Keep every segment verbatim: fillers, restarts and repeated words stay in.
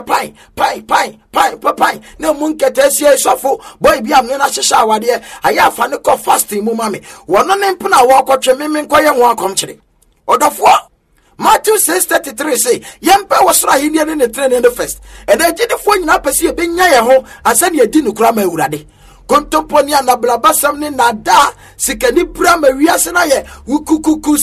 Pine, pine, pine, pine, pine. No munkete sie sofo. Boy bi am na hyehyɛ awade. Aya fa ne kɔ fasting mu mame. Wono ne mpona wo akɔtwe meme nkɔyɛ ho akomkyere. Odofo Matthew six thirty-three say, Yempe was right in the train in the first. And I did the phone up as you been ya home and said you didn't cram a urade. Contoponia na blabasam ni nada, sikani brama riasanaye, ukukuku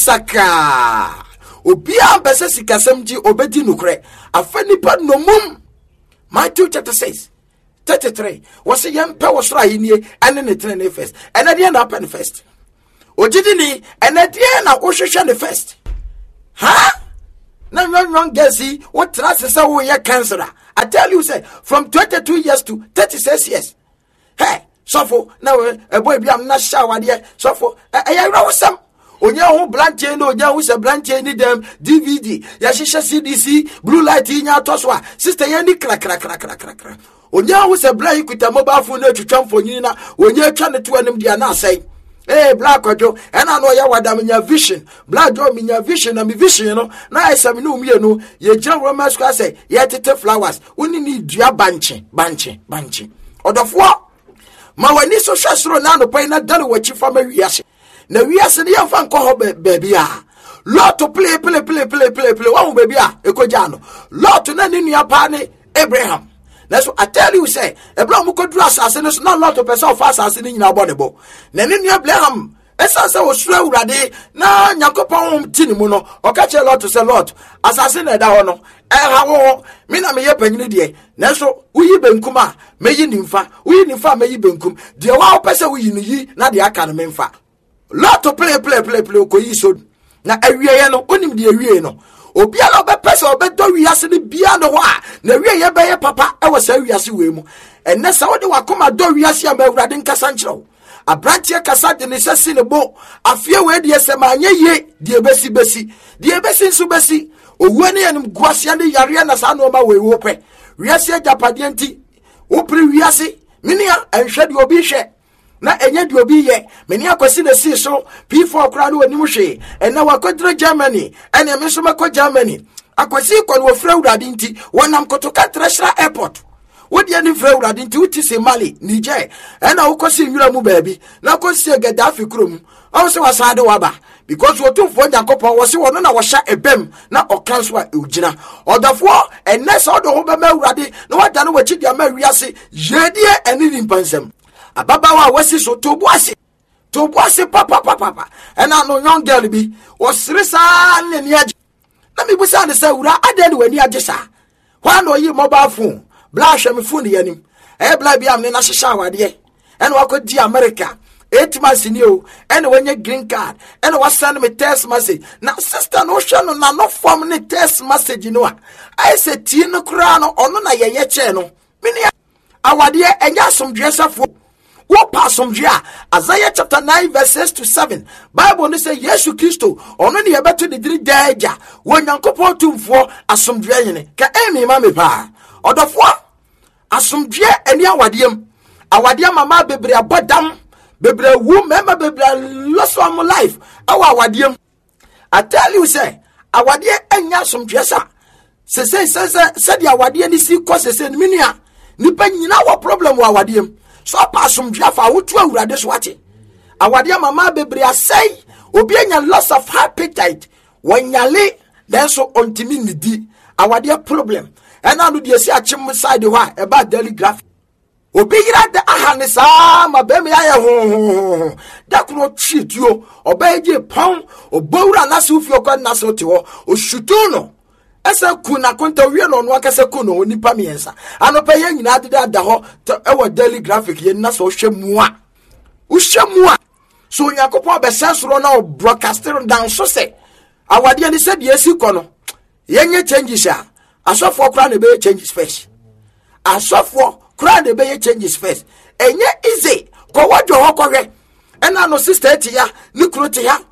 saka. Obia bese sikasemji obedi nukre. A funny part no mum. Matthew chapter six thirty-three was a Yempe was right in here and in the train first. And I didn't happen first. Ojidini and at the end I ocean the first. Huh? No, no, no, Gessi, what trust is our year cancer? I tell you, say, from twenty-two years to thirty-six years. Hey, so for now, a boy, I'm not sure, dear. So for I know some. Onya who blanche no, onya who's a blanche need them D V D. Yashisha C D C, blue light in your toswa. Sister Yanni crack, crack, crack, crack, crack, crack. Onya who's a blind with a mobile phone to jump for Nina when you're trying to them, they are not say. Hey, Black Ojo, and I know you what I'm in your vision. Black Joe, in your vision, and my vision, you know. Now I say, no, you know, your general mask, I say, yet it flowers. We need your banchi, banchi, banchi. Or the four. My when this so shastro now, the pain not done what you family yes. Now we are saying, young fan call baby. Lord to play, play, play, play, play, play. One baby, Ekojano. Lord to none in your party, Abraham. That's what I tell you, say, a blow muko dress as in it's not lot of person fast as in your body. Then in your blame, as I say, was slow ready. Now, Yakopon Tinimuno, or catch a lot to say lot. Assassin a down. Eh, how, Mina me up any day. Naso, we ben kuma, may you nympha, we nympha may you benkum. The wow person we ye, not the academy fa. Lot to play, play, play, play, coiso. Now, a reano, unim the reano. Obiala be person be do wiase ne bia no ho a na wie ye be ye papa e wo sa wiase we mu enne sa wo de wakoma do wiase am awurade nkasa nkyerɛw abrantie kasa de ne sesi ne bo afie we de sema anye ye de besi besi de besi nso besi owu ne yenim guase ne yare na sa no ma we wo pɛ wiase japade nti wo pri wiase minia enhwɛ de obi hwɛ na enye de obi ye meni akwasi na si so P four kra no anim hwe ena wakodra Germany ena me so makɔ Germany akwasi kɔ no fra urade nti wonam kotoka treasure airport wodi ani fra urade nti uti se Mali Niger ena ukosi nwura mu baabi na kosi Gaddafi krom aw se wasade waba because wotumfo Nyankopɔn wo se wono na wo hya ebem na okanso a ugina odafo ena se odo ho be ma urade na wada no wachi dia ma wiase yedie eni nimpansam ababawa wasi so tobuase tobuase papa papa papa ena no young girl bi osirisa ne ne age na me busa ne sa wura ade ne wani age sa hwa no yi mobile phone bla hwe me phone yanim e bla bi am ne na hyehya awade ena wakodi America eight months ni o ena wanya green card ena wasend me text message na sister no hwe no na no form ne text message no a I say tie no kura no ono na ye ye che no me ne awade enya somdwe safo what passum dia Isaiah chapter nine verse six to seven Bible ne say Yesu Kristo ono ne yebeto de diri daja wo Nyankopɔn tumfo asomdua yene ka emi ma me pa odofo asomdua ani awadem awadem mama bebre abodam bebre wu mema bebre lost of life awa awadem I tell you say awade anya asomdua sa se se se se di awade ni si ko se se ni nia nipa nyina wo problem wa awadem so pasum dwafa wotu awurade so ate awade mama bebre asai obi anya loss of appetite wanyale then so ontimi nidi awade problem ena no de si achim side ho a eba daily graph obi yira de ahane sa ma be me aye ho da kro twituo obaje pon obowura na se ufio kwa na se te ho oshutu no esa kuna konta wie no no akase kuno onipa miensa anopa ye nyina ade da ho e wo daily graphic ye na so hwemu a uhwemu a so Yakopɔn be sensoro na broadcaster down so se awade ani se de esi kɔ no ye nye changes a asofo kra na be changes first asofo kra na be changes first enye easy ko wadwo ho kɔhwɛ ena no sister eti ya ni kro ti ya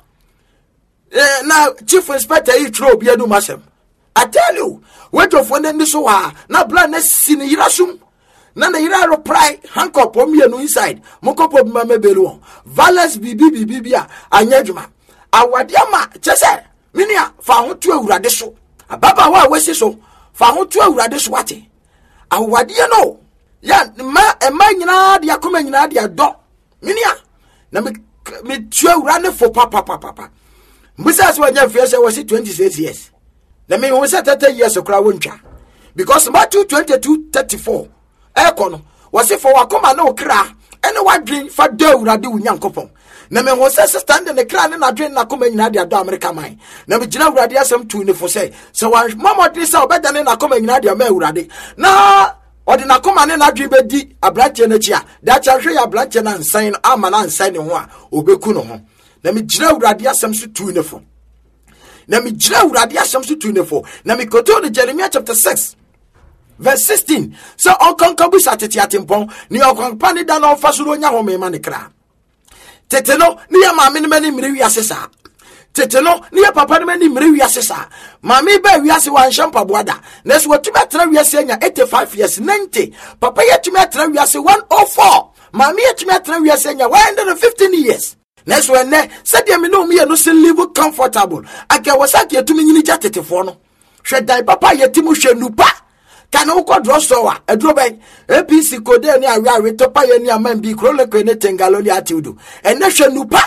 eh na chief inspector yi tro obi adu masem I tell you, wait of one in this one, na blindness in Irasum, Nana Ira reply, Hanko Pomia no inside, Mokopo Mame Belu, Valence Bibi Bibia, Anyajuma, Awadiama, Chese, Minia, found two radiso, a Baba wa Wesiso, found two radiswati, awade no ya ma ema nyina de akoma nyina de do minia na me me tua wura ne fo papa papa papa mbisa so anya fie se was twenty-six years na me won say thirty years okra wontwa because Matthew twenty-two thirty-four e kono was for wakoma na okra ene wadwen fa da wura de wunyankopon na me won say stand ne kra ne na dwen na akoma nyina de do America man na me gina wura de asem tu ne fo say so wan mama de say obeda ne na akoma nyina de ma wura de na odi na koma ne na dwen bedi abranche na chia da cha hwe ya abranche na nsan ama na nsan ne ho a obeku no ho na me gina wurade asem so tu ne fo na me gina wurade asem so tu ne fo na me koto de Jeremiah chapter six verse sixteen so onkonkabu satete atempon ni onkonpa ne da na ofasoro nya ho me ma ne kra tete no ni ya ma me ne mani mire wi asesa tete no ni ya papa ne mani mire wi asesa ma me ba wi ase wan shampa boada na so tumi atra wi ase nya eighty-five years ninety papa ya tumi atra wi ase one oh four ma me ya tumi atra wi ase nya one hundred fifteen years na so ene se de me no me no se live comfortable aka wasaki tumi nyini jatete fo no hwe dai papa ya timu hwe nupa kana uko drosowa edro ben A P C kode ni awe awe topa ye ni amambi krole ko ne tengaloli atiudu ene hwe nupa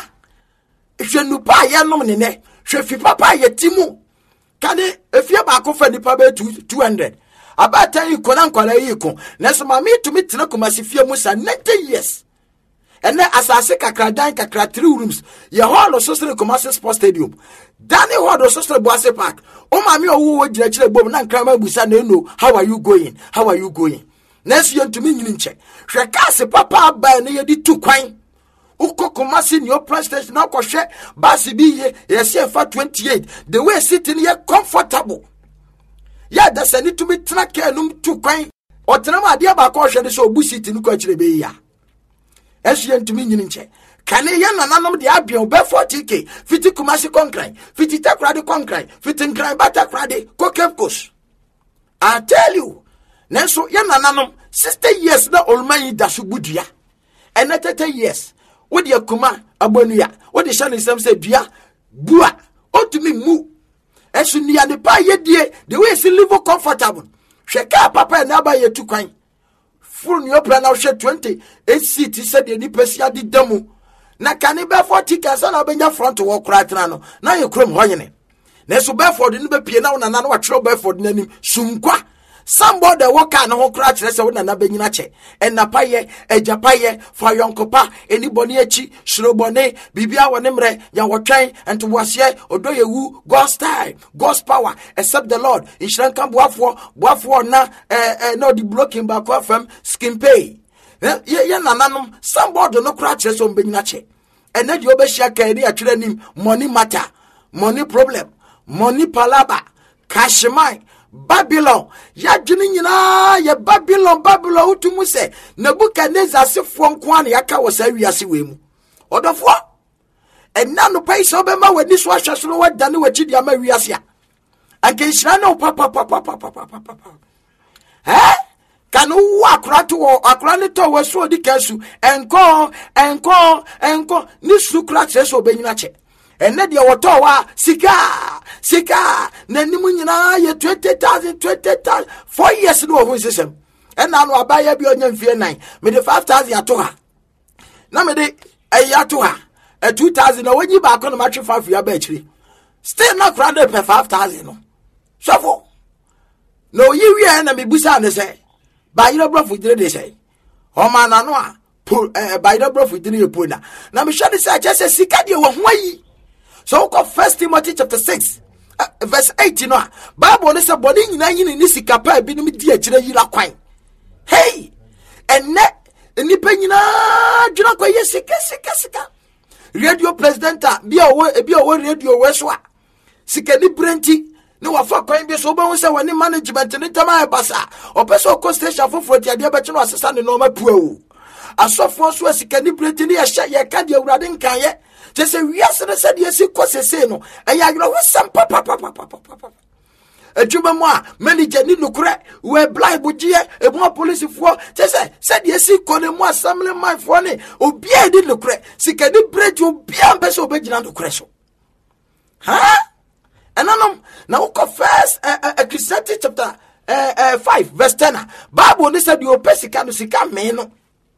hwe nupa ye nom ne ne hwe fi papa ye timu kane efie ba ko fa nipa be two hundred abata yi ko na nkwala yi ko na so ma me tumi tena ko masifie musa ninety years ene asase kakra dan kakra three rooms ye hall so sere commercial sports stadium dani hall so sere boase park o ma me owo wo gira kire bom na nkra ma busa na eno how are you going how are you going next year to me nyini nche hwe kase papa ba na ye di tu kwan uko commercial new president na ko hwe basi bi ye ye se fa twenty-eight the way sitting here comfortable ya da sani to me track enum tu kwan o tena ma dia ba ko hwe de so obu sitting ko kire be ya esien to me nyini nche kane ye nananom de abion be forty k fifty kumasi concrete fifty takrade concrete fifty nkran bata krade kokepkos I tell you nenso ye nananom sixty years na olman da so budua ene thirty years wo de akuma abonua wo de shane sam se dua bua otumi mu esu nia ne pa ye die the way se live comfortable hweka papa na ba ye tu kwan full new plan now share twenty-eight seats said the pesia di demo na kane be forty kasa na benya front wo kra tena no na ye krom hoyene na so be for the no be pie na na na wa tro be for the nanim sunkwa somebody walk an ho kra kire se wo na na benyina che enapaye ejapaye fa yonkopa anybody echi shrobone bibia wone mre ya wotwan ento wase odoyewu God's time God's power except the Lord inshran kan boafo boafo na eh, eh no the blocking back from skin pay ye ye nananom somebody no kra kire se wo benyina che ene di obehia kan ri atwere nim money matter money problem money palaba cashmine Babylon ya dwene nyina ya Babylon Babylon utumu se Nebukadnezar sefo nko an ya ka wasa wiase wemu odofo enna no pai so be ma wani so ahwe so no wadane wachi dia ma wiase a anke nhira no papa papa papa papa eh kanu akura to akura ne to waso di kansu enko enko enko ni sukra che so be nyina che ene de woto wa sika sika na nimu nyina ye twenty thousand twenty thousand four years no ho system ena no abaya bi onya mfie nine me de five thousand ato ha na me de ayi ato ha e two thousand na wanyi ba ko no matwe five ya ba akiri still na crowd per five thousand no shafo no yi wi na me busa ne say ba yiro bro fu dire de say o ma na no a ba yiro bro fu dire ye pona na me shade say just sika de wo ho yi. So go First Timothy chapter six uh, verse eight, you know, Bible is a body in any sicapa be me dear yila quine. Hey, and net any penina junako yesika sika sika. Radio president be away be away radio westwa. Sikani brenti no wafa quine be so bon say when management in tama basa or person co station for forty dia betino assistant no ma pu. Asofo so sikani brenti ni ya sha ya kadi awurade nkan ye. Just say we are said yes, cause say no, and ya know some papa papa papa papa. A Juba moi, manager ni lucre, we blind budget, a more police for just say, said yes, call moi, some my funny, or be a did lucre, see can you break you be a best obedient to crash. Huh? And I know now, first a Christianity chapter eh, eh, five verse ten. Bible ni said you pay sika no sika me no.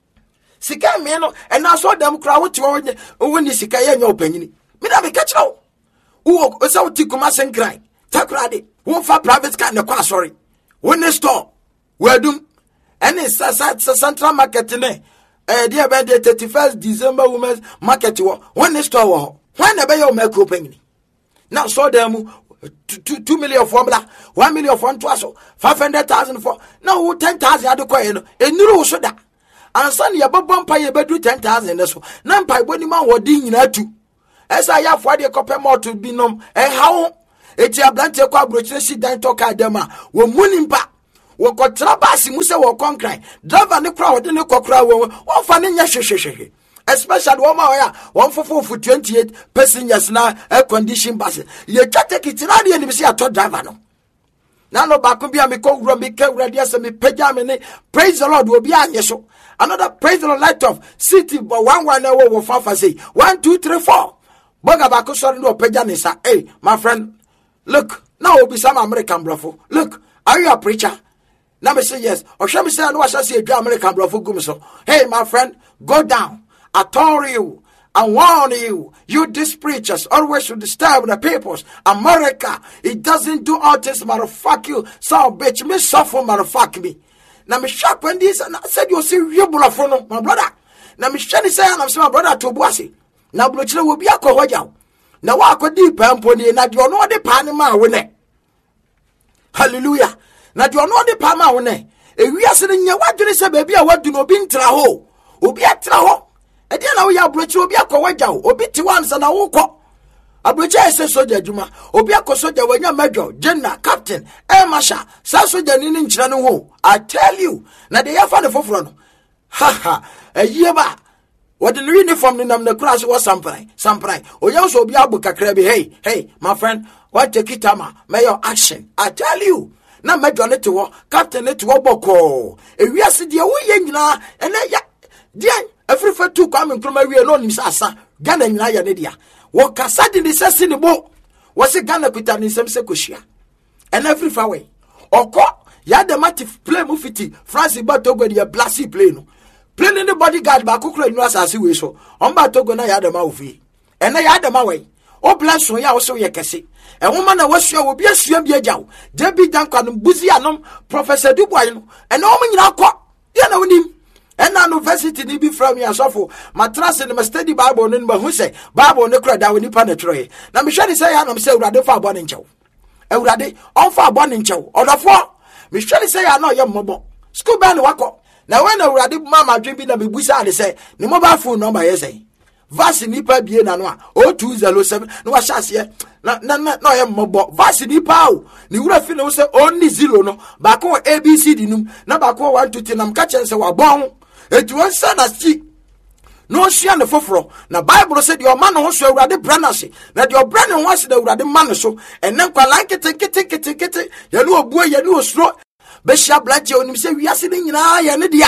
Sika me no and now so them crowd what you when you sika ye nya opanyini. Me da be catch now. Wo o say uti kuma senkran. Takrade. Wo fa private car na kwa sorry. When the store. Wedum. Any central market ne. Eh dia be the thirty-first December women's market wo. When the store wo. When the be your make opanyini. Now so them two, two million formula, one million for one twaso, five hundred thousand for now ten thousand at the coin, a new soda. And son ya bump pay a bedroom ten thousand. So none pie when man were ding in that too. As I have for the copper more to be known, and how it's a blanche quabroach, sit down talk at them, were mooning back. What got trabasi musa or concry, drive and the crowd in the cockrow, or fanning yashe. Especially one more one for four for twenty-eight passengers now air condition buses. You can't take it in the end. See a tow driver. No, now no back be a me call run me care radius and me pajamine. Praise the Lord will be on your show. Another praise the Lord light of city, but one one hour will fafa say one, two, three, four. Bogabako sorry no pajanisa. Hey, my friend, look now will be some American bluffo. Look, are you a preacher? Now me say yes. Or shall me say I know I shall see a American bluffo gumso. Hey, my friend, go down. I told you, I warn you, you these preachers always should disturb the peoples. America, it doesn't do all this, motherfuck you. So, bitch, me suffer, motherfuck me. Now, me shock when this, and I said, you see, you bluffo, my brother. Now, me shani say, I'm saying, my brother to Boissy. Now, Bluchilla will be a cohoja. Now, I could deep and pony, and you know the Panama winner. Hallelujah. Now, you know the Panama winner. If we are sitting here, what do you say, baby? I want to know being traho. Ubi at traho. E dia na wo ya brochi obi akọwaja o obi ti wansa na wo kọ abrochi ese soja adwuma obi akọsoja wanya major general captain air marshal sa soja ni nkyira no ho. I tell you na de ya fa ne foforo no ha ha aye ba what the uniform ni nam na class was samprai samprai oya so obi abu kakra bi. Hey hey my friend, what take it ama mayor action. I tell you na major ne to captain ne to boko e wiase de wo ye nyina ene ya dia every for two come from my real no asa Ghana nyina ya ne dia wo kasa de ne sese ne bo wo se Ghana kuta ne nsem se kohia and every far way okọ ya de matif play mu fiti France ba Togo de blasi play no play ne bodyguard ba kokoro inu asase we so on ba Togo na ya de ma ofi and na ya de ma we o bless so ya wo so ye kese e woma na wasua wo bi asua bi agyaw je bi dan kwa no buzi anom Professor Dubois no and o mo nyina akọ ya na wonim. And na university ni bi from ya sofo matrase ne study Bible no ba hu say Bible ne kura da woni pa ne troye na me hwe ni say ya na me say urade fa abo ne nchew urade on fa abo ne nchew odofo me hwe ni say ya na ye mmobo school ban wako na when urade mama dwen bi na me busa de say ne mobile phone number ye say vasi ni pa bie na no a zero two zero seven no wa hyase na na na ye mmobo vasi ni pa o ni wura fi no say only zero no ba ko A B C D num na ba ko one two three nam ka chen say wa bon. It was said as she no she and the fofro. Now Bible said your man wants to read the branasi. That your brand wants the read the man so and then kwa like it take it take it take it. You know boy you know slow. Besha black you him say we are sitting in a yanidia.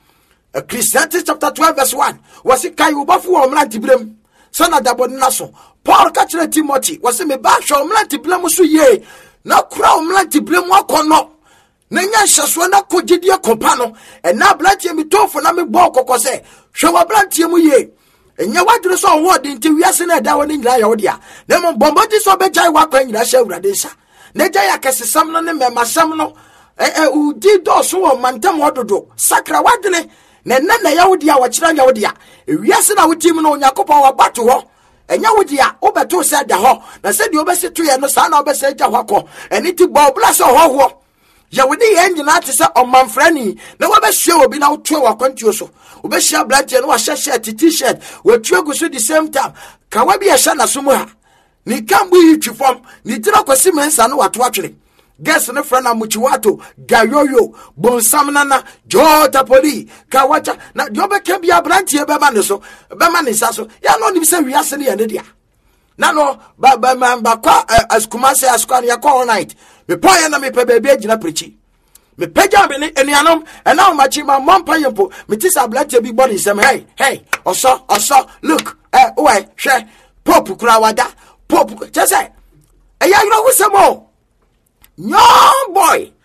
A Christianity chapter twelve verse one. Was it kai ubafu or mlanti blem? Son of the naso. Paul catching Timothy was a me back show mlanti blem so ye. Now crown mlanti blem walk or no. Nenya shaswa na kogidie kompano e na blantie mi tofo na me bo kokko se hwe wa blantie mu ye enya wadure so wo de nti wiase na da woni nyira ya wo dia na mo bombo di so be jai wa kwa nyira sha urade nsa na jai akesesam no ne memasam no e e udi do so wo mantam ododo sakra wadene na na na ya wo dia wo kira ya wo dia e wiase na wo tim no Yakobon wa bato ho enya wo dia wo beto se da ho na se di obeseto ye no sa na obese ja hwa ko eni ti bo bla so ho ho ya wodi ye nyina te se omanfrani na wo be hwe obi na wo twe wa kwantuo so wo be hwe black no wa hye shirt t-shirt wo twe gu so the same time ka wa bi ye hye na so mu ha ni kambu yi twifom ni tira kwasi mensa no wato atwere guess ne frana muchiwato gayoyo bonsam nana jota poli ka wacha na dio be ke bia brantie be ma ne so be ma ne sa so ya no ni se wiase ne ye ne dia na no ba ba ba kwa askuma se askwa ya kwa all night me poye na me pe baby agina prechi me peja me ne enianom e na ma chi ma mompa yempo me ti sa blache bi body sem hey hey oso oso look eh we hwe pop kura wada pop che say e ya yiro wusemo young boy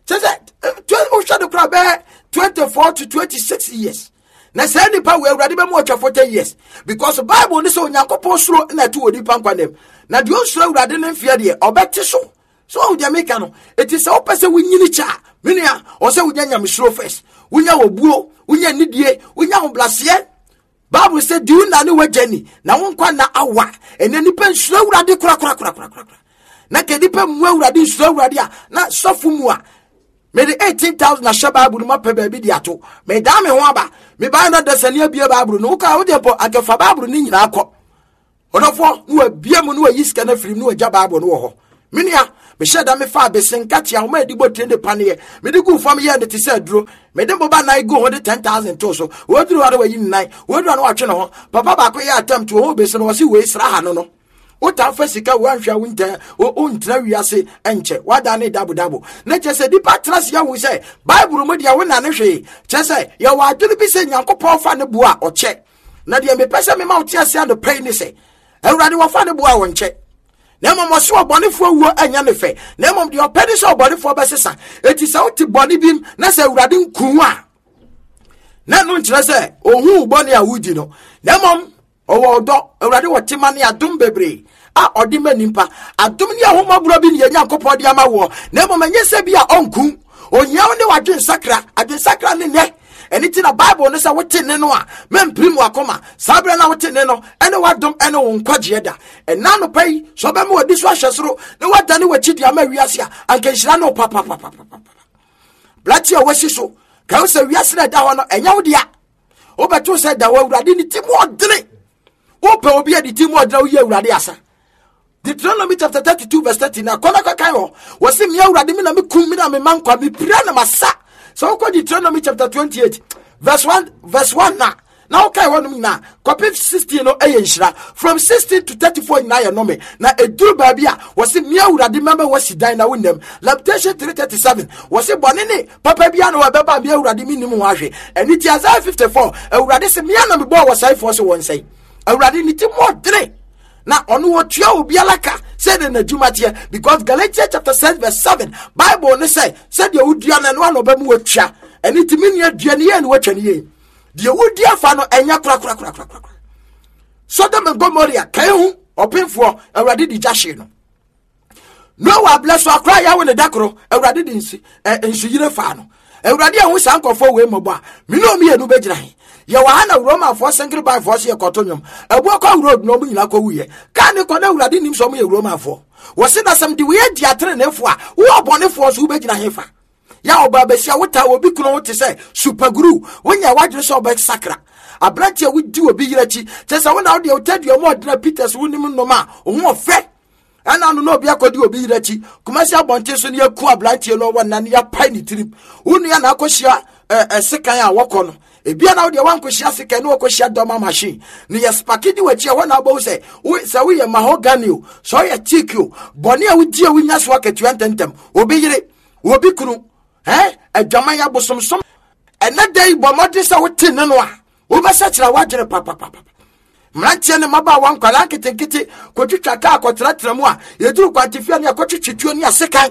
Say that o share the crab twenty-four to twenty-six years. Na say nipa we awurade be mo atwa forty years because the Bible ni say onyankopon suro na tu odi pan kwanem. Na de osuro awurade ne mfia de obete so. So o de make no it is o pese wunyini cha. Menua o say wunya nyamsuro first. Wunya obuo, wunya nidie, wunya oblase. Bible say do na ne wagani na wonkwa na awa. Ene nipa nsuro awurade kura kura kura kura kura. Na kedipa mu awurade nsuro awurade a na sofu mu a me the eighteen thousand na shaba Bible ma pe ba bi di ato. Me da me ho aba. Me ba na dasania bia Bible no ka wo de po akefa Bible ni nyina akọ. Odofo no abia mu no ayiska na firi no agya Bible no ho. Menia me sheda me fa be senkatia o ma edibo trende pane. Me di gu fam ye ne te se duro. Me de boba na go ho de ten thousand to so. Wo duru wa de yin nine. Wo duru na wa twe no ho. Papa ba ko ye attempt wo be se no wasi we sra ha no no. Ota fasika wanhwa winter o ontra wiase enche wada ne dabu dabu na chese dipa trust ya wu say Bible mo dia wona ne hwe chese ya wa aduru bi se Nyankopon fa ne bua oche na dia me pese me ma oti ase ado pay ni se Ewurade wo fa ne bua wonche na mama so obonefo wuo anya ne fe na mama dia opedi so obonefo besesa eti se oti boni bim na se Ewurade nku a na no nkyere se ohun boni a wudi no na mama owo do Ewurade wo tema ne adom bebre a odima nimpa adom ne ahoma bro bi ne Nyankopon dia ma wo na mo manye se bia onku onyaw ne wadwen sakra adwen sakra ne ne eni ti na Bible no say wote ne no a memprim wakoma sabra na wote ne no ene wadom ene wo nkwaje da ena no pai so be me wadi so ahwesoro ne wada ne wachi dia ma wiase a anka nhira no papa papa papa blati a wasi so ka wo se wiase na da ho no enya wo dia wo beto se da wo Awurade ni ti mo odene wo pe obi adi ti mo odene wo ye Awurade asa. Deuteronomy chapter thirty-two verse thirty na kona kakai ho wose me Awurade me na me kum me na me mankwa me pira na masa. So ko Deuteronomy chapter twenty-eight verse one verse one na na okay wonum na copy sixteen no eye nhira from sixteen to thirty-four na ye no me na eduru ba bia wose me Awurade member wasi dan na wonam Lamentation three thirty-seven wose bone ne papa bia na wabeba me Awurade me nim ho ahwe eni ti Isaiah fifty-four Awurade se me na me bo wasai for so won sai Awurade ni ti mo dre na onu wotua obi alaka said in the Jumatia because Galatians chapter six verse seven Bible ne say said the udua na no anoba mu wotua eni timi ne adua ne ye ne watwa ne ye de udua fa no enya kura kura kura kura Sodom and Gomorrah kai hu opinfo Awurade di jashe no no wa bless wa kura ya we ne dakoro Awurade di nsi ensu yire fa no Awurade ahu sankofo we mobo a me no me enu begira he ye wa na Roma for single by for se kotonyom ebu ko road no mu nyina ko wuye ka ne ko na Awurade nim so mu ye Roma for wo se na sam di we di atre ne fo a wo obonefo so begira he fa ya oba besia wota obi kuno wote se super guru wonya wadre so oba sakra abranti a wudi obi yirachi te se wona wo tadua mo odna Peters wonim no ma wo fe ana no no bia kodi obi yirachi kumasi abonte so ne yaku abranti no wona ne ya pai ni trip wonu ya na akohia eh sekan a wokọ no ebia na wo de wankohia sekan no wakohia doma machine ne ya spakidi wachi wona abo se se wo ye mahogany o so ye teak o boni a wudi a wunya so akatua ntentem obi yire obi kunu eh adwama ya bosomsom ena dai bomode se wote ne no a wo ba sa kira wadwere papa papa mrantie ne maba wankwala ketenkete kotwitwa ka akotratra mu a yeduru kwantifia ne akotwitwituo ne asekan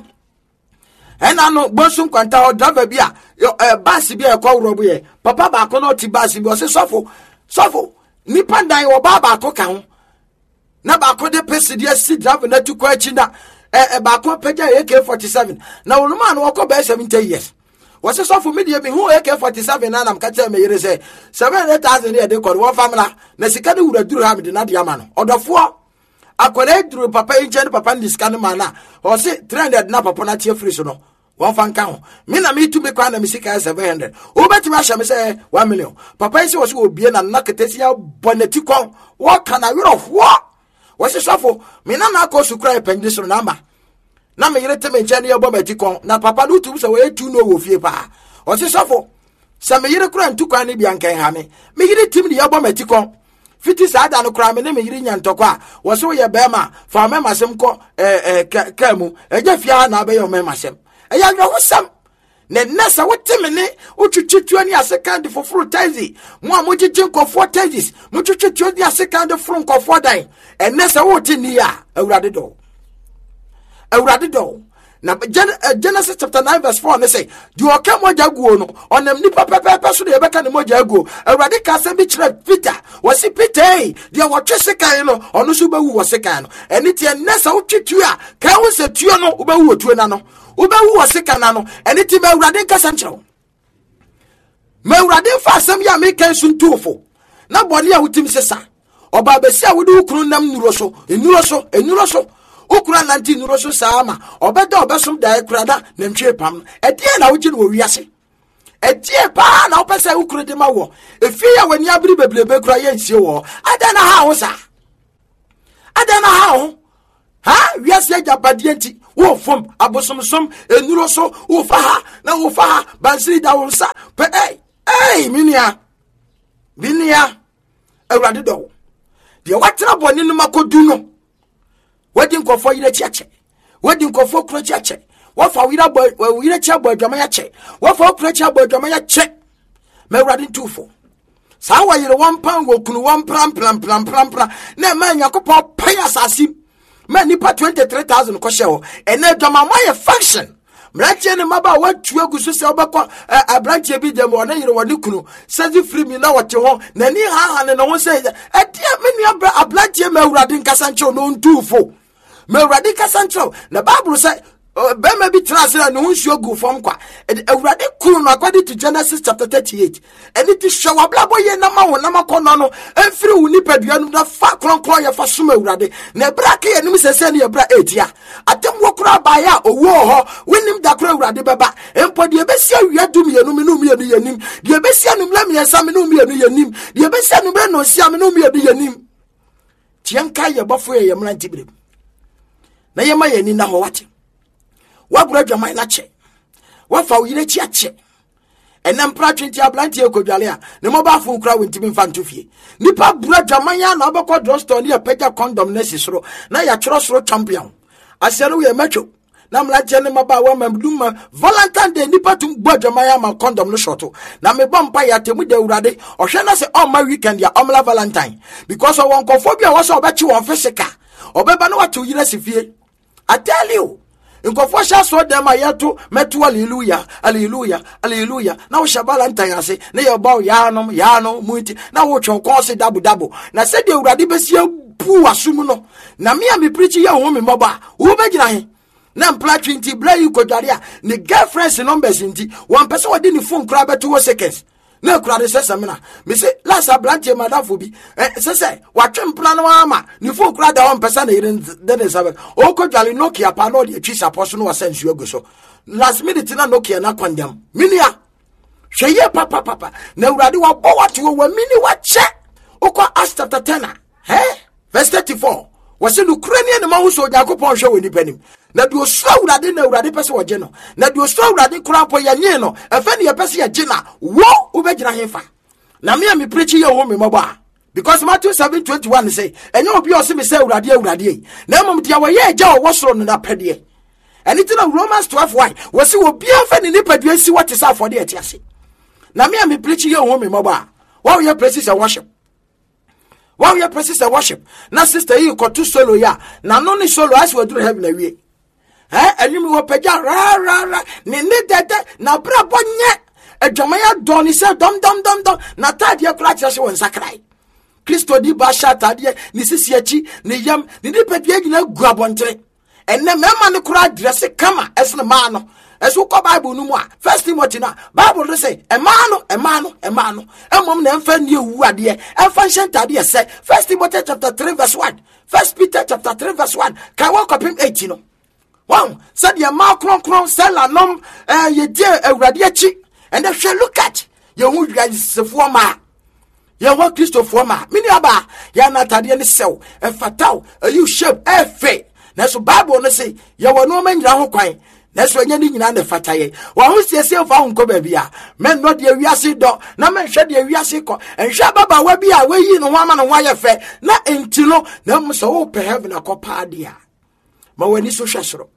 ena no bonsum kwanta o driver bia eh bus bia e kwa wrobo ye papa ba ko no ti bus bia o se sofo sofo ni pandan wo ba ba ko ka ho na ba ko de pesi si driver na tu kwa chi na eh ba ko peja A K forty-seven na wo ma no wo ko ba seventy years wo se sofo media bi hu A K forty-seven na nam ka tell me yere se seven hundred thousand e de ko wo famla na sika de wura duru ha me de na de ama no odofo akwara duru papa inche papa ndiska ma na o se three hundred na papa na tie free so no one fan kan me na me tu me kwa na me sika seven hundred o beti ma sha me say one million papa isi wo se obie na na ketesi ya boneti kon wo kana wero ho wo se sofo me na na akosu kra epende so na ma na me yire teme nche ne ye bometi kon na papa no tu so we tu no wo fie pa o se sofo se me yire kra ntu kwan ne bia nkan ha me me yire tim ne ye bometi kon fiti sada no kra me ne me yiri nyantokwa wo so ye bema fa me masem ko eh eh kamu eja fia na be yo me masem eya yo hosam ne nasa wotime ne utwitwitwa ni asekande for fruit taxi mo amogigin ko for taxis mo twitwitwa ni asekande front ko for dan enesa wotini ya Awurade do Awurade do na Genesis chapter nine verse four ne say do oka moja guo no onam nipa pepepe so de beka ne moja guo awurade ka se bi kire Peter wasi Peter eh de wotwe sekan no ono so bewu wo sekan no eni tie nesa wotwetu a ka wo se tuo no obewu otuo na no obewu wo sekan na no eni tie be awurade ka sam kire me awurade fa asem ya me kan sun tuofo na boni a wutim sesa oba besi a wode ukuru nam nuro so enuro so enuro so ukura nanti nuro so sama obeda obesom da ekurada na ntwe pam edie na wugi no wiase edie pa na opesa ukuru de ma wo efi ya wani abiri beblebe kura ye nsie wo ada na ha ho sa ada na ha ho ha wiase agabade enti wo fom abosomsom enuro so wo fa ha na wo fa ha bansiri da wo sa pe eh eh minia minia awurade do de watena boni no makodu no wadi nkofo yire chiache wadi nkofo kuro chiache wafa wira boy wira chia boy dwama ya che wafa kuro chia boy dwama ya che me awurade tufo sa wa yire one pound wo kunu one pram pram pram pram pram na ma nyakopo pay asasi ma nipa twenty-three thousand ko shewo ene dwama ma ye function mrache ne maba watu agusu se obekọ abranche bi dem wona yire woni kunu sezi free mi na wote ho na ni ha ha ne no ho se e dia me ni abranche ma awurade nkasa nche no ntufo ma awurade nkasa nche na bible say be ma bi transfer no nsuo gu fom kwa awurade kunu no according to Genesis chapter thirty-eight and it is show blabo ye na ma wo na makono no emfiri wo ni padua no na fa kronkron ye fa soma awurade na brake ye nim sese ne ye bra etia atem wo kura ba ya owo ho winim da kura awurade beba empo de besi awia dum ye no me no me ye nim de besi anum la me yesa me no me ye nim de besi anum bre no sia me no me ye nim tienka ye bofo ye mranti bre na ye ma ye ni na ho wate wabura dwama na che wafa uyire chi ache enam pra twenty ablanti ekodwale a ne mo ba fo kra wentimi mfa ntofie nipa bura dwama ya na obekọ drugstore ne pega condom na sisoro na ya tworo soro champion asere we macho na mlaje ne maba wa mamduma Valentine Day nipa tum bua dwama ya ma condom no shoto na me bompa ya temu de urade ohwe na se on my weekend ya omla Valentine because of one confobia was obechi won fisika obeba na watu yire sifie I tell you nkofo sha so dem ayeto metu hallelujah hallelujah hallelujah na wo shabala ntanyase na ye bawo yanom yano muti na wo twon konse dabu dabu na se de urade besia pu asum no na me a me preach ye ho me moba wo begina he na mpla twenty bla yi kodware ne girlfriends numbers nti one person wodi ni phone kra beto wo seconds na kura de sesa mena me say last ablantie madafo bi eh sese watwe mpla no ama ni phone kura da one person na yire de de sabe o kodwale Nokia pa no de twisa poso no wasensu aguso last minute na Nokia na kwandam minia hweye papa papa na urade wa bo wate wo mini wa che ukọ Acts chapter ten eh verse thirty-four wase Ukrainian ne ma wo so Yakobon hwe woni panim na do so urade na urade pese wo je no na do so urade kura po ya nye no efe ne ye pese ya je na wo ubegina hefa na me me preach ye wo me moba because Matthew seven twenty-one say enye obi o se me say urade urade na mom dia wo ye agya wo soro no na pede anything of Romans twelve why wase wo bia fa ne ne padua si what is for the etiase na me me preach ye wo me moba wo ye praises and worship. Wow, your praises and worship. Na sister, you got two solo ya. Na no ni solo as we do heaven away. Eh, and you will pay ra ra ra. Ni ni dede na bra bonye. E jamaya doni se dom dom dom dom. Na tadia kulacha se won sakrai. Kristo di basha tadia ni sisi echi ni yam ni di pedie gina guabontre. Enne mema ni kura dresse kama esne mano. Esu ko Bible no mu a First Timothy na Bible say e man no e man no e man no emom na emfa nie wu ade emfa nhentade say First Timothy chapter three verse one First Peter chapter three verse one kai wo kopim eighteen no wow said ye ma kron kron sell anom eh ye die awurade achi and if you look at ye hu wiasefo ma ye wo Christopher ma mini aba ya na tade ne sew e fataw you shape e fe na so Bible no say ye wo no manyira ho kwan na so nya ni nyina na fataye wa ho siesie fa ho nko ba bia men no de wiase do na men hwe de wiase ko enhwe baba wa bia wa yi no ho ama no ho ayefe na entilo na mo so wo pe heaven akopa dia ma wani so hwesoro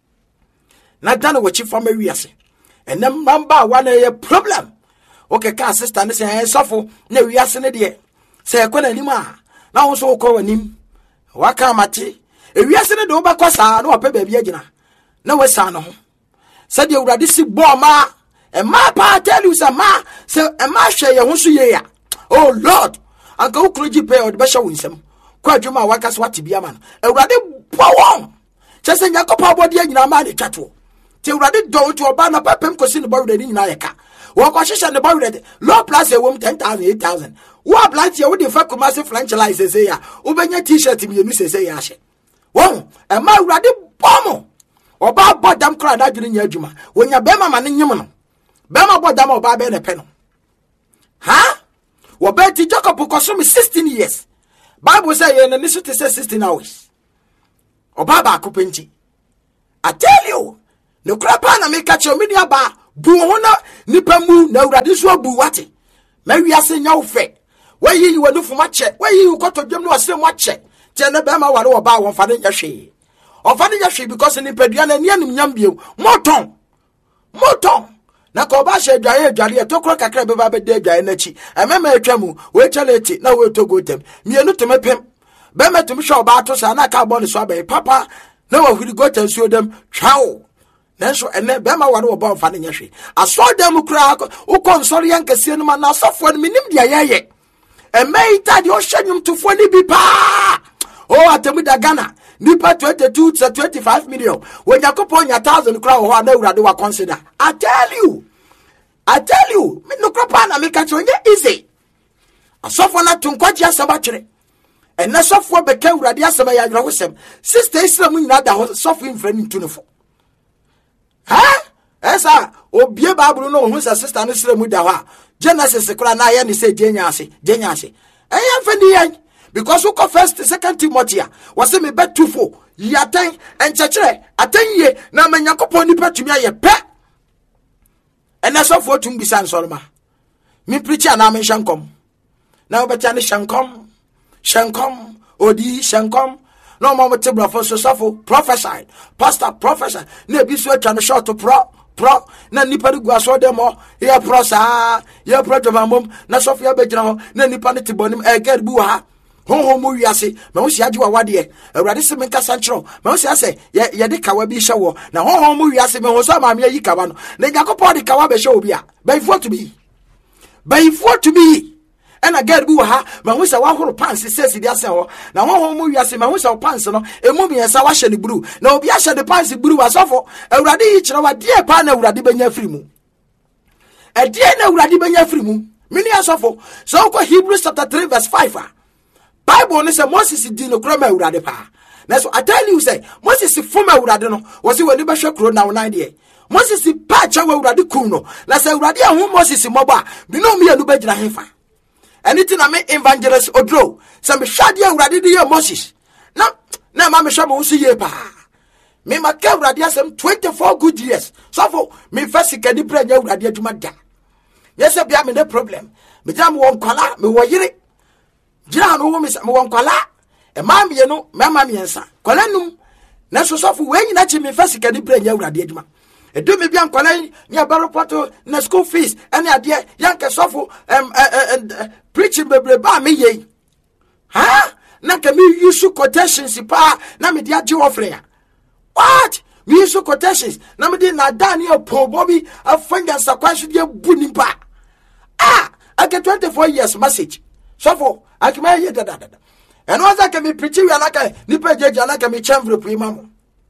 na dana wo chi fama wiase enem mamba wa na ye problem okay ka sister ne se en sofo na wiase ne de se e kona nim a na wo so ko wanim wa ka mate e wiase ne de wo ba kosa na wo pe ba bia gina na wesa no ho said the urade si bo ma e ma pa tell you say ma say e ma hwe ye ho so ye ya oh lord anka ukroji pay od be hwe winsem kwa adwuma waka so wate bia ma no urade bo won chese nyakopa body anyina ma ne twato ti urade do to oba na papem kosi ne bawde ni nyina ye ka wo ko hwehwe ne bawde low plus e wom ten thousand eight thousand wo ablant ye wo de fa commercial franchise say ya wo benya t-shirt mi enu say ya hye won e ma urade bomo oba bodam kra na dwene nya adwuma wonya bema ma ne nyim no bema bodam oba be ne pe no ha wo be ti Jacob koso me sixteen years Bible say ye na nisu te say sixteen hours oba ba akopenti I tell you no krapa na me catch your media ba bu ho na nipa mu na urade so bu wate ma wiase nya wo fe wayi yi wonu fuma che wayi yi koto dwem no asem wa che je na bema ware oba won fa ne nya hwe ofani ya hwe because ni pedua na ni anim nyambie moton moton na ko ba hwe dwaye dware to kro kakra be ba be de dwaye na chi emema atwamu we chaleti na we to go tem mienu temepem be metum hwe oba to sa na ka bo ne so abai papa na wa huri go tem so dem twawo nanso ene be ma ware oba ofani nya hwe aso dem kra ukon sori yankase no ma na asofo no minim dia yeye emeita de o hwanyum tofo ni bi pa o atemu da Ghana nipa twenty-two to twenty-five million when Yakopo nya thousand kra ho na urade wa consider I tell you I tell you me no kra na me catch on easy asofo na tunkwaji asaba twere ena sofo be ka urade asaba ya dwere hosem sister Islam nyina da sofo infrani tunufo ha esa obie Bible no ho sa sister no Islam da ho Genesis kra na ya ni se jenya ase jenya ase eya fani yan because who go first second Timothy was me bet two four yaten enchechere atenye na manyakopo nipa tumi aye pe ena so for tum bisan sorma me preacher na me shankom na obeta ne shankom shankom odi shankom no mo mo tebra for so so prophesy pastor prophesy na bi so atwa no short pro pro na nipa de guaso dem ho ye pro sa ye pro dwamam na so fia be gina ho na nipa ne tibonim e gad bu ha honhom mu wiase ma wo sia agwa wade awurade se menka sanchro ma wo sia se ye ye de kawa bi hye wo na honhom mu wiase me ho so ma me yi kawa no na Yakobɔ de kawa be hye obi a by for to be by for to be and again bu ha ma wo sia wa horo pants sesi dia se ho na honhom mu wiase ma wo sia pants no emu bi ensa wa hye ne buru na obi a hye de pants buru asofo awurade yi kire wa de pa na awurade benya firi mu e de na awurade benya firi mu mini asofo so ko Hebrews chapter three verse five ah Bible ne say Moses di no kro ma urade pa. Na so I tell you say Moses fuma urade no was we ni be hwe kro na nine dey. Moses pa cha we urade ku no. Na say urade ahun Moses moba bi no me anu be gina hefa. Anything na me evangelist odro. Say me hwade urade di Moses. Na na ma me hwe mo si ye pa. Me ma ka urade asem twenty-four good years. So for me first kadi branya urade aduma da. Yes bia me no problem. Me jam won kwala me wo yire Jira no wo me won kwala e ma me no me ma me ensa kwala num na so so fu we nyina chi me fasika ni branya urade adwuma e do me bia kwala ni abaro poto na school fees ene ade yanke so fu em preaching bebre ba me ye ha na ka me use quotations pa na me dia je offering what me use quotations na me dey na Daniel po bobi afanga sakwaso dia buni pa ah I get twenty-four years message so for akima ye da da da and once I can be preaching we anaka nipa jeje anaka me chambre prima mo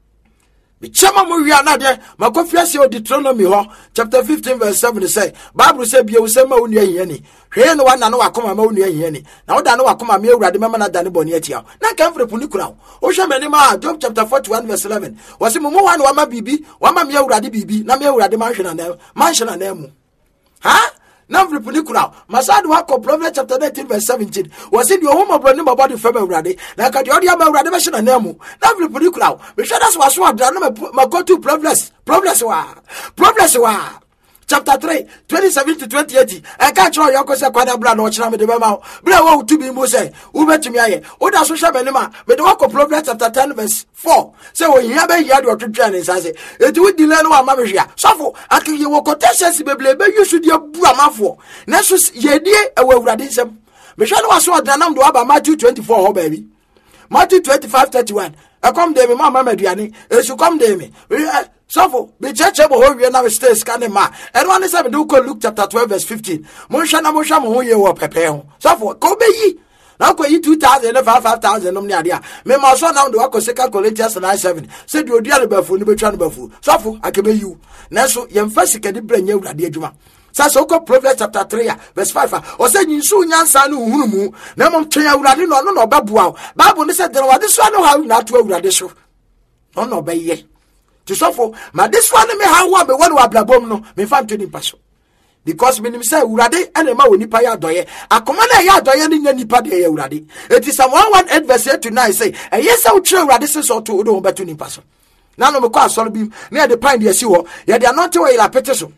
me chama mo wi anade makofia se Deuteronomy ho chapter fifteen verse seven say Bible say bia wo say ma wonu ahia ni hwe no wana no wakoma ma wonu ahia ni na wo da no wakoma me awurade mema na da ne boni atia na kamfre puni kura wo hwe mani ma Job chapter forty-one verse eleven wo say mo mo wan wa ma bibi wa ma me awurade bibi na me awurade ma hwe na na ma hwe na na mu ha na vripuni kura masadu wako Proverbs chapter nineteen verse seventeen was it your home brand my body fema urade na ka de odi ama urade be hye na mu na vripuni kura me hwe das waso adra na ma go to Proverbs Proverbs wa Proverbs wa chapter three twenty-seven to twenty-eight e ka chiro yoko se kwada bra na o chira me de be ma bra wo to bi mo se wo betumi aye o da so hwe me ne ma me de wako Proverbs chapter ten verse four say wo hia be hia de otwetwa ne nsa se eti wo dile no ama me hwea sofo akiye wo quotations beble be yusu de bu amafo na so ye die e wo awurade nsem me hwe no waso odranam do aba Matthew twenty-four ho ba bi Matthew twenty-five thirty-one. I come there, Mama Mediani. As you come there, me. So, be church able to now stay scanning ma. And one is seven do call Luke chapter twelve, verse fifteen. Moshana Mosham, who you were prepare. So, for go be ye. Now, go ye two thousand and five thousand. No, idea. Me, my son now do I second Corinthians nine seven. Said you dear Befu, you be trying to Befu. So, for I can be you. Now, so, young first can bring you at the Juma. So, Proverbs chapter three, verse five. Or say, you soon yan son who moo. No one train out no no babu. Babu said, there was this one how not to radisho. No, no, by ye. To suffer, but this one may have one, but one will blabom no, me fan to the passion. Because me say, Urade, and a ma will nipa ya doye. A commander ya doye in any party, Uradi. It is a one one adversary tonight say, and yes, I'll true radishes or two, don't bet to the passion. None of the cars solid beam near the pine, yes, you are, yet they are not away la petition.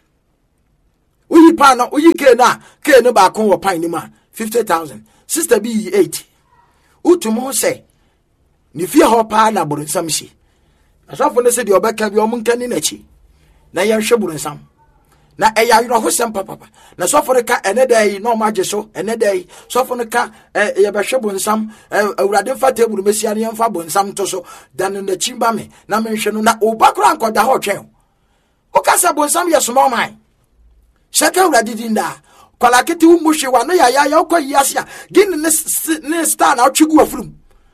We pan, we can now, can no back on pine man, fifty thousand. Sister B eighty. Utumo say, Nifia hopa na borin samshi. Asafo ne se de obeka bi omunkani nachi na ye hweburu nsam na eya yiro hosem papa na sofo ne ka ene dai no maje so ene dai sofo ne ka ye be hwebu nsam awurade fa teburu mesia ne yemfa bo nsam to so dan na chimba me na me hwe no na obakura nkoda ho twen o ka se bo nsam ye somo man shaka awurade dinda kwala kete wu muhwe wa no ya ya ya okwa yiasia gin ne ne star na otwigu afurum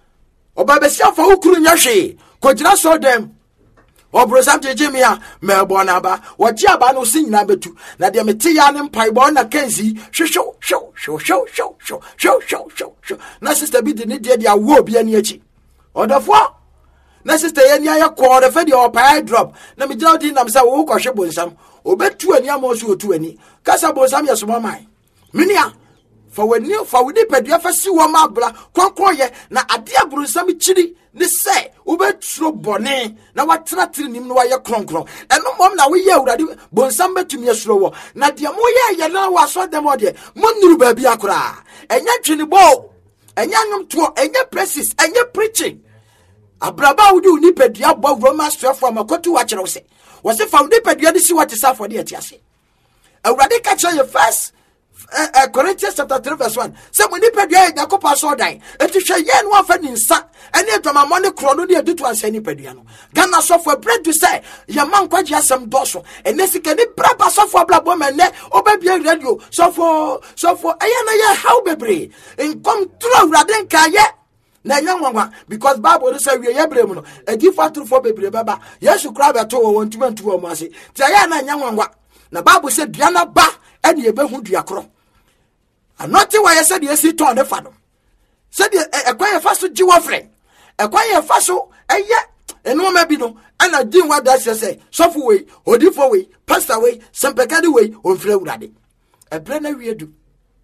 oba besia fa ukuru nya hwe Kojira so dem. Obrosam Jimia, Melbonaba, what Jaba no sing number two. Na de Metian Paibona Kenzi, show, show, show, show, show, show, show, show, show, show, show. Na sister be the need ya wo be any echi. Or the four. Na sister Yanya quarter fed your pie drop. Na me down in Namsa wo ko shebo nsam. Obet two and yamosu two any. Kasa bonsam ya so mai. Minia. For when you for we pedua fa si wo mabla kwankwoye na ade aburunsam chiri ne se ubetro bone na watena trinim no waye kronkron eno mom na we ye awurade bonsam betumi asuro wo na de mo ye ye na waso dem ode monuru ba bia kora enya twini bo enya nyom to enya praises enya preaching abraba wudi uni pedua bo Romans twelve from akotu wa kire wo se wo se fa wudi pedua de si wate sa for de atiase awurade ka kire ye first Uh, uh, Corinthians chapter three verse one. Say when you pay your Yakopa so die. It is a yen one fan in sa. And yet my money chrono near do to answer any pediano. Gana software bread to say your man quite just some dorsal. And this can be proper software black woman there or baby radio. So for so for ayana how baby in come through Radenka yet. Na young one because Bible say we are able a give out for baby baba. Yes, you grab a two or one to one to one mercy. Diana young one. Na Bible said Diana ba and ye be who diacro. I'm not why I said yes, it on the fan. Said a quiet fast Jew friend. A quiet faso, a yet, and no maybe no, and I didn't what that say. Soft way, or different way, passed away, some peccady way, or flow raddy. A brand we do.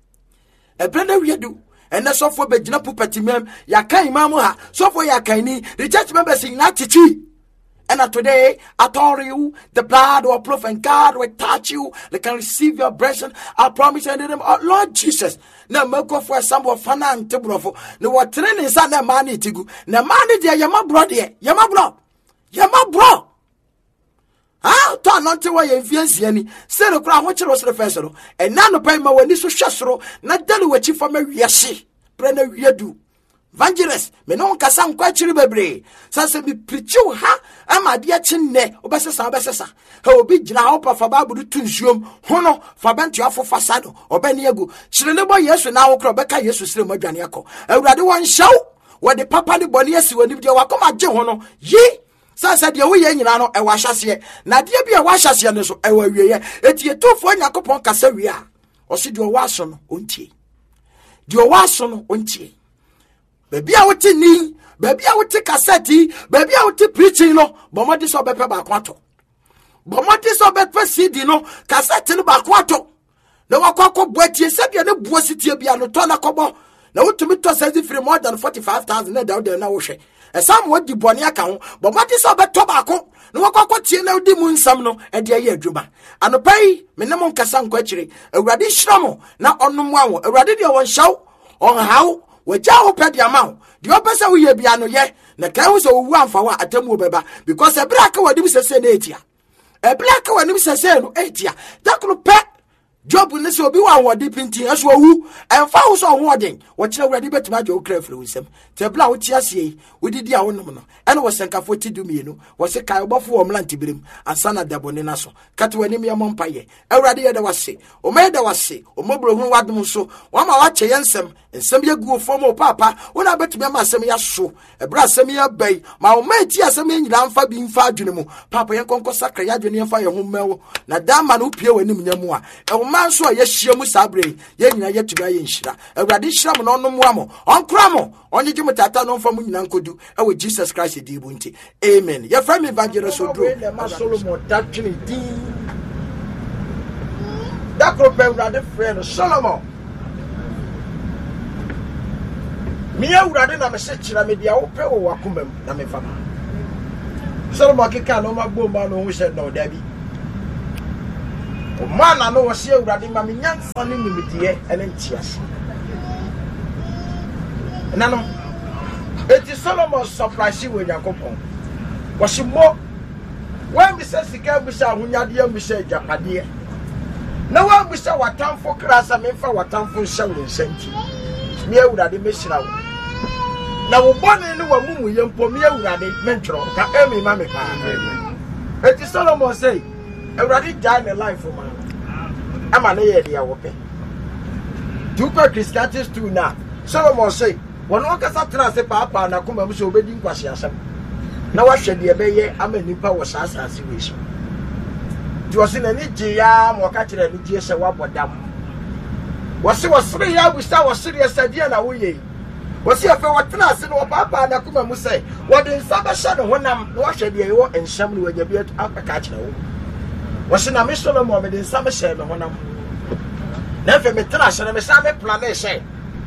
A brand we do. And that's all for Bejina Pupatimem, Yakai Mamoha, so for Yakaini, the church members in Natichi. And today, I told you, the blood or proof and God will touch you. They can receive your blessing. I promise you, them, oh, Lord Jesus. Now, make for some of fun and table. No, what training is on the money to go. The money there, you're my brother. You're my bro. You're my bro. Ah, turn on to why you influence any. Say the crowd, what you was the first. And none of payment when this was shastro, not tell you what you for me, yes, Brenner, you do. Evangelist, me no kasa nkwa chiri bebre. Sanse mi preachu ha, ama dia chinne, obesesa obesesa. He obi gina ha opa fa Bible tu nsuom, hono fa bantu afo fasado, obeni egu. Chiri ne bo Yesu na wokro beka Yesu sire modwane akọ. Awurade won hyew, wo de papa de bone asi woni de wakoma gye hono. Yi sanse de wo ye nyina no e wa hyase. Na de bia wa hyase ne so e wa wieye. Etie tofo Yakobon kasa wi a. O si de wa so no ontie. De wa so no ontie. Baby I would ni, baby I would take cassette, baby I would take preaching no, but what is over backwato. But what is over per C D no, cassette in backwato. No wako bweti, said you no buosity be an tona cobo. No to me to say free more than forty five thousand down there now. And some would the bonny account, but what is over tobacco? No wako tea no de moon samno, and dear year juba. And a pay, minimum casan quetchery, a radish ramo, not on no one, a radidio one show, on how. Wajaho pet the amount. The opposite we be ano ye, na cows or one for what atemu beba, because a black one is a senatia. A black one is a sen eight ya. That could pet Job ne se obi wa wodi pintin aso wu emfa wo so ho oden wo kire wurade betima je wo kra firi wisem te bla wo ti ase wo didi a wo nom no ene wo senkafo ti du mienu wo se kai obofo wo mlanti birim ansana dabone na so kate wani me mompaye awurade ye da wase o me da wase o mobro hu wadom so wo ma wa che yensem ensem ye gu ofo mo papa wo na betima ma asem ya so ebra asem ya bai ma wo ma ti asem nyira mfa bi mfa adwene mu papa yen konko sakra ya adwene mfa ye ho mewo na da ma no pie wani mnyamu a e man so ye hia mu sabre ye nyina ye tuba ye nhira awurade hira mo no no mo amo onkra mo onye gimu tata no mfa mu nyina nkodu e we Jesus Christ di bu nti amen ye from evangelist odro Solomon that twenty that group awurade friend Solomon mi awurade na me se kira me dia wo pe wo wakomam na me fama Solomon keka no magbo ma no hu se no dabi mana no wose awurade ma me nyansa ne nimidie ene ntiase nano eti Solomon surprise we Yakobon wose mo when we say sika bi sha hunyade am sha japade na wa bi sha watamfo krasa me fa watamfo sha wo nsanti me awurade me hira wo na wo bone ne wa mumu yempo me awurade me ntworo ka emi ma me pa eti Solomon say awurade die the life for man ama na ye dia wo pe dupa Christians too na Solomon say wono kasa tra se papa na kuma mu se obedi nkwase asem na wa hwe de be ye ama nipa wo sa asase we so di wo se na ni je ya mo ka kire ni je se wa bodam wo se wo sire ya bu sa wo sire se dia na wo ye wo se afa wo tra se no papa na kuma mu se wo de nsa ba sha no honam na wo hwe de ye wo enhyam no wanya bi aka ka kire wo wasi na me Solomon me de nsa me hye me honam na fe me tra hye me sa me plan e hye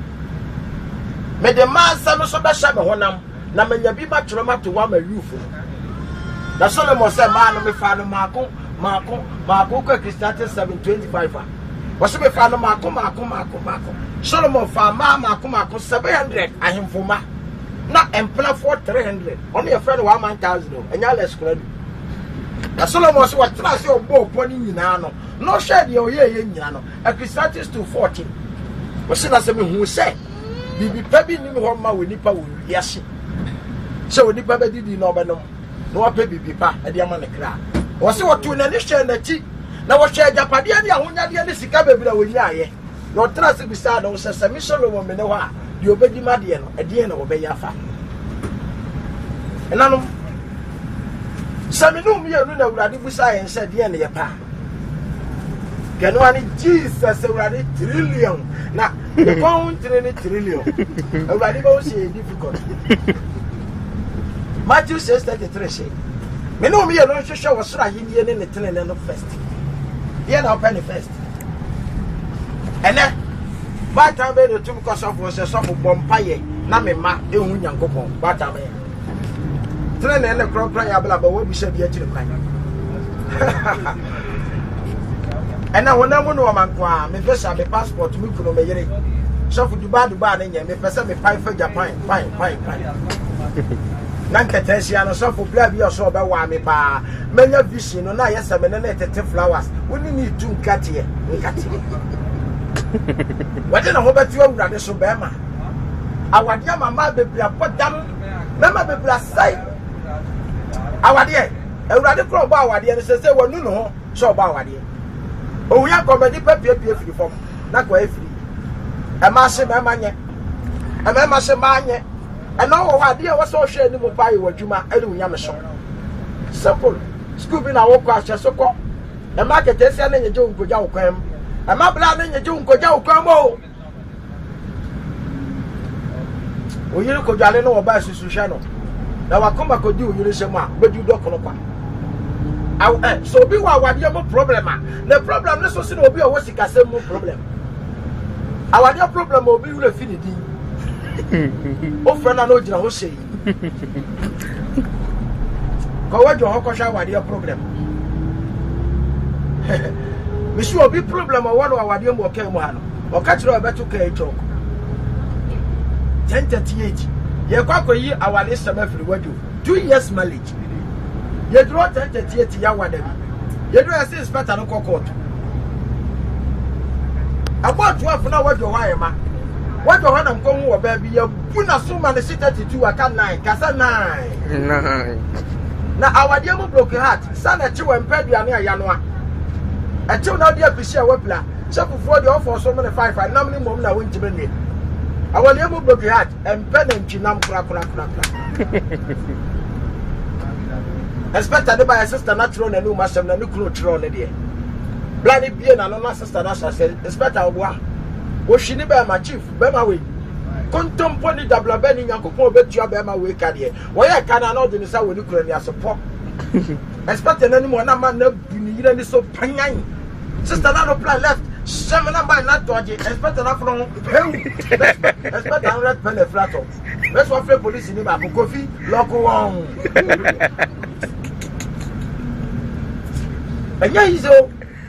me de man sa no so be hye me honam na me nya bi ba tworo ma to wa ma yufu na Solomon say man no me fa no mako mako mako ka Christians seven twenty-five wasi me fa no mako mako mako mako Solomon fa ma mako mako seven hundred ahemfoma na empla for three hundred on your friend one thousand enya less credit na Solomon so what trust your boy pony nyina no no share the oye ye nyina no Ecclesiastes two fourteen we say na say me hu say bibi pa bi ni me ho ma we nipa wo wiase say we nipa be didi no be no no wa pa bibi pa e dia ma ne kra wo say wo tu na ne share na ti na wo share japade ne ahonyade ne sika bebira wo nya aye no trust bi sa no say me Solomon me ne ho a di obedi ma de no e de no wo be ya fa enano Saminu mi enu na urade busa yen se de ne ye pa kenu ani Jesus urade trillion na the count trillion urade ba o se difficult Matthew six thirty-three say me no mi enu hwehwe wo soro ahini ne ne tene no first ye na open first ene ba ta be no tum ko so for se so for bompaye na me ma ehu nyankopon ba ta be tene ne ne kro kro ya bla ba wo bi se bi akire kwan ena wona mu no man kwa me visa me passport mi kuno me yere so fu Dubai Dubai ne nya me pese me pai for Japan fine fine fine nan ketesia no so fu bla bi so be wa me pa menya vision no na yesa me ne ne tete flowers woni ni tu nkate nkate wade na ho beti awurade so be ma awade mama bebia podam mama bebia sai awade awurade kro ba awade ne se se wonu no so ba awade o ya komedi papie pie firi fom na kwa efiri e ma se me manye e me ma se manye e no wo ade e wo so hwe ni mo ba yi wadwuma e ni nya me so simple school bi na wo kwa hye so ko e ma kete se na nyeje unkoja wo kwam e ma bla na nyeje unkoja wo kwam o o yiri ko dwale no wo ba susu hwe no na wakoma ko di o yiri se ma bedu dokono kwa aw eh so bi wa wade mo problem a the problem ne so se no obi o wosika se mo problem awade problem obi wure fini di o frena no jira ho sei ko wajo ho ko sha wade problem mi su obi problem o wano awade mo ke mo ha no o ka tiro obeto ka e chok ten thirty-eight ye kwa ko yi awade sama firi wajo two years marriage ye draw ten thirty-eight ya wada bi ye draw assist better no court About twelve now what you wire ma. What you want am come wo baby ya buna so man sit thirty-two aka nine kasa nine. Nine. Na awade mo broken heart. Sana chi we mpeduane ayano a. E chi na dey appreciate wapla. Chefufo dey offer so many five five nam ni mom na won jime ni. Awade mo broken heart. Empe na nchinam kura kura kura kura. Expect that by sister natural na no masem na no kuro tro na dey. Bloody bien and no sister that said, expect our boy. Wo shini be ma chief, be ma we. Kontompo ni dabla be ni Nyankopon obetua be ma we ka de. Wo ya ka na no de ni sa we ni kura ni asopɔ. Expect na ni mo na man na bu ni yire ni so panyan. Sister na no plan left. Seven na by na doje. Expect na from expect na red pen flat up. Let's wa free police ni ba ko Kofi loko won. Anya izo.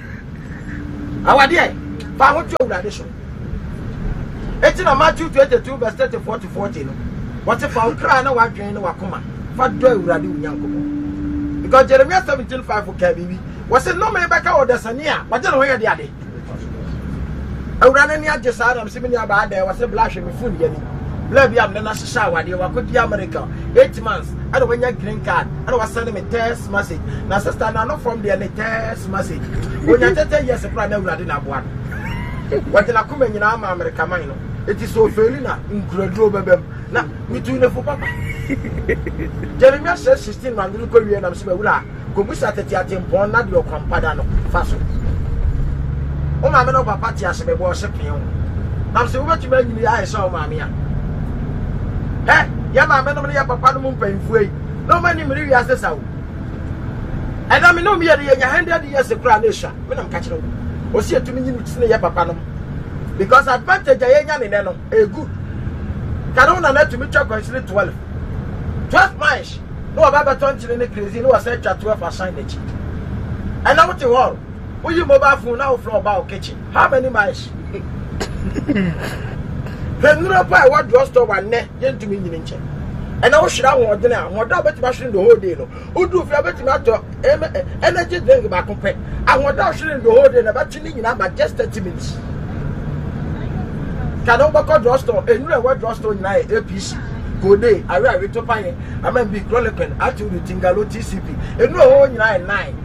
Awade fa ho tu awurade so. Eti na Matthew twenty-two verse thirty-four to forty no. What if fa ukra na wadwen na wakoma. Fa do awurade unyankopon. Because Jeremiah seventeen five for Kabibi. Was it no me beka odesania? What no hear the ade. Awurade ni agesa am simi ni aba ade was blash me phone ye ni. Bla bi am na shisha awade wakodi America eight months. I don't want green card. I don't want send me text message. Now sister na no from there text message. When you tell yes plan na awurade na boa. What na kuma nyina ama America man no. It is so failing na incredible bebem. Na me tu ne fo papa. Jeremiah says sixteen man no ko wie na so be wura. Go busa tete atempon na de okwampada no faso. O ma me no papa ti ase be bo se pin. Na so wo betuma nyini aye so o ma me a. Eh, ya ma me no me ya papa no mpanfu yi. No mani me wi asesa wo. And I mean no me ya one hundred years kra na sha. Me na mka kire wo. O si etumi nyini tine ya papa no. Because advantage ya nya ne ne no e good. Kanu na na tumi twa consider twelve. twelve miles. No about twenty in the crazy, no was at twelve assigned it. And now what you all? Will you mobile phone now from about kitchen? How many miles? The new pie what drugstore one net, then to me in check. And now should I want dinner? What about machine the whole day? Who do if you bet matter energy drink back compare? I want out shooting the whole day about chilling in about just thirty minutes. Can over drugstore and you what drugstore in A P C? Go day, I read to pine. I mean, be Crolican, actually, Tingalo T C P. And no one nine nine.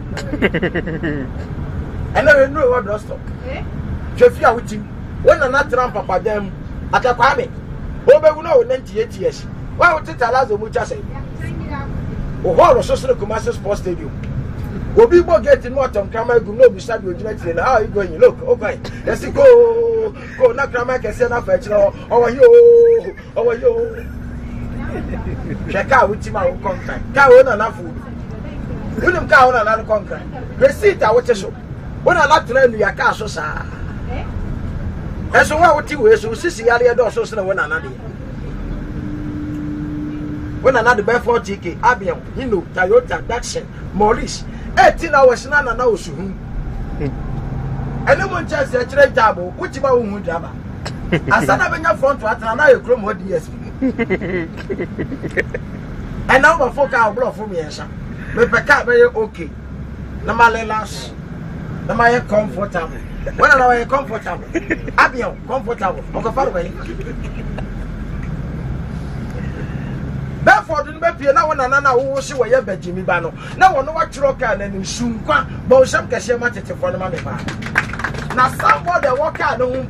And I know what does talk. Jeffia with him. When I'm not ramp up at them at a kwame. Over we know ninety-eight years. Why would it allow the mucha say? Oh, horror social commercial sports stadium. Go people getting what on camera, go no beside you. How are you going? Look, okay. Let's go. Go, not grammar can send a fetch. Oh, you. Oh, you. Check out with him our contract. Cow on an food. William cow on another contract. Receipt our show. When I like to learn your car, so sir. And so, what you wish to see area door so soon when another. When another by forty K, Abion, you know, Toyota, Datsun, Maurice, eighteen hours, none and now soon. And no one just a trade table, which you won't have. As I have in your front to another chrome what yes. And now my folk are blow for me, sir. But the cat very okay. No my last, no my comfortable. When I am comfortable, Abion, comfortable. Okay, far away. Therefore, the baby now one another who will see where you're Jimmy Bano. Now, one what you can and soon, but some can share much for the money. Now, somebody walk out.